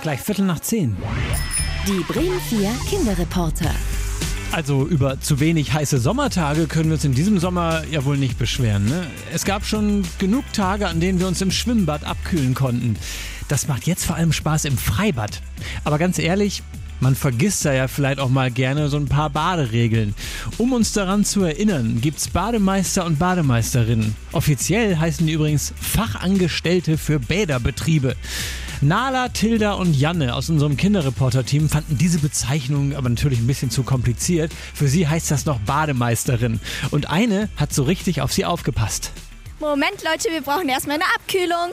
Gleich 9:15. Die Bremen 4 Kinderreporter. Also über zu wenig heiße Sommertage können wir uns in diesem Sommer ja wohl nicht beschweren, ne? Es gab schon genug Tage, an denen wir uns im Schwimmbad abkühlen konnten. Das macht jetzt vor allem Spaß im Freibad. Aber ganz ehrlich, man vergisst da ja vielleicht auch mal gerne so ein paar Baderegeln. Um uns daran zu erinnern, gibt's Bademeister und Bademeisterinnen. Offiziell heißen die übrigens Fachangestellte für Bäderbetriebe. Nala, Tilda und Janne aus unserem Kinderreporter-Team fanden diese Bezeichnung aber natürlich ein bisschen zu kompliziert. Für sie heißt das noch Bademeisterin. Und eine hat so richtig auf sie aufgepasst. Moment, Leute, wir brauchen erstmal eine Abkühlung.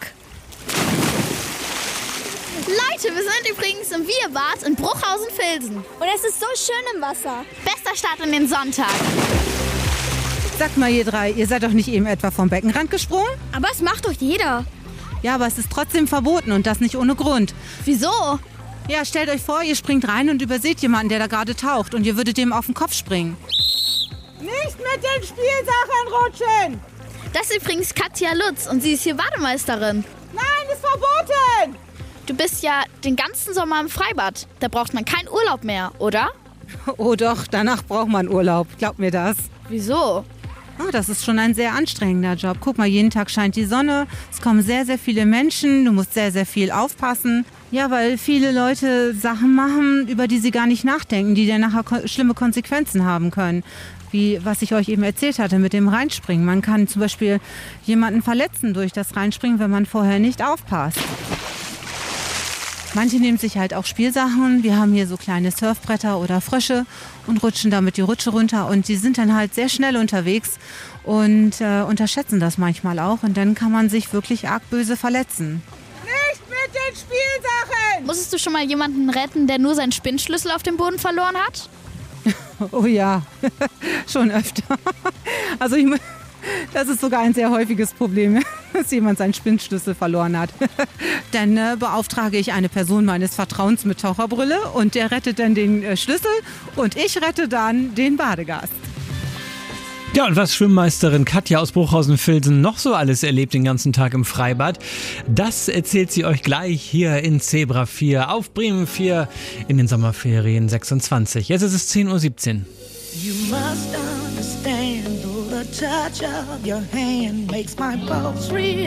Leute, wir sind übrigens im Bierbad in Bruchhausen-Vilsen. Und es ist so schön im Wasser. Bester Start in den Sonntag. Sagt mal, ihr drei, ihr seid doch nicht eben etwa vom Beckenrand gesprungen? Aber es macht doch jeder. Ja, aber es ist trotzdem verboten und das nicht ohne Grund. Wieso? Ja, stellt euch vor, ihr springt rein und überseht jemanden, der da gerade taucht und ihr würdet dem auf den Kopf springen. Nicht mit den Spielsachen rutschen! Das ist übrigens Katja Lutz und sie ist hier Bademeisterin. Nein, ist verboten! Du bist ja den ganzen Sommer im Freibad. Da braucht man keinen Urlaub mehr, oder? Oh doch, danach braucht man Urlaub. Glaubt mir das. Wieso? Oh, das ist schon ein sehr anstrengender Job. Guck mal, jeden Tag scheint die Sonne. Es kommen sehr, sehr viele Menschen. Du musst sehr, sehr viel aufpassen. Ja, weil viele Leute Sachen machen, über die sie gar nicht nachdenken, die dann nachher schlimme Konsequenzen haben können. Wie was ich euch eben erzählt hatte mit dem Reinspringen. Man kann zum Beispiel jemanden verletzen durch das Reinspringen, wenn man vorher nicht aufpasst. Manche nehmen sich halt auch Spielsachen. Wir haben hier so kleine Surfbretter oder Frösche und rutschen damit die Rutsche runter. Und die sind dann halt sehr schnell unterwegs und unterschätzen das manchmal auch. Und dann kann man sich wirklich arg böse verletzen. Nicht mit den Spielsachen! Musstest du schon mal jemanden retten, der nur seinen Spinnschlüssel auf dem Boden verloren hat? Oh ja, schon öfter. Also das ist sogar ein sehr häufiges Problem, dass jemand seinen Spinnschlüssel verloren hat. Dann beauftrage ich eine Person meines Vertrauens mit Taucherbrille und der rettet dann den Schlüssel und ich rette dann den Badegast. Ja, und was Schwimmmeisterin Katja aus Bruchhausen-Vilsen noch so alles erlebt den ganzen Tag im Freibad, das erzählt sie euch gleich hier in Zebra 4 auf Bremen 4 in den Sommerferien 26. Jetzt ist es 10:17 Uhr. You must understand, though the touch of your hand makes my pulse real.